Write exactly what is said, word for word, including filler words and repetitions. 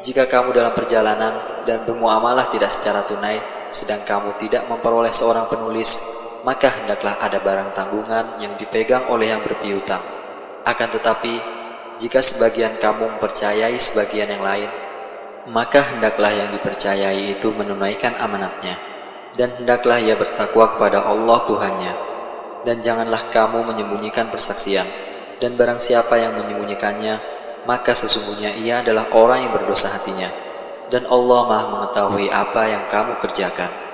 jika kamu dalam perjalanan dan bermuamalah tidak secara tunai, sedang kamu tidak memperoleh seorang penulis, maka hendaklah ada barang tanggungan yang dipegang oleh yang berpiutang. Akan tetapi, jika sebagian kamu mempercayai sebagian yang lain, maka hendaklah yang dipercayai itu menunaikan amanatnya, dan hendaklah ia bertakwa kepada Allah Tuhannya. Dan janganlah kamu menyembunyikan persaksian, dan barang siapa yang menyembunyikannya, maka sesungguhnya ia adalah orang yang berdosa hatinya, dan Allah Maha mengetahui apa yang kamu kerjakan.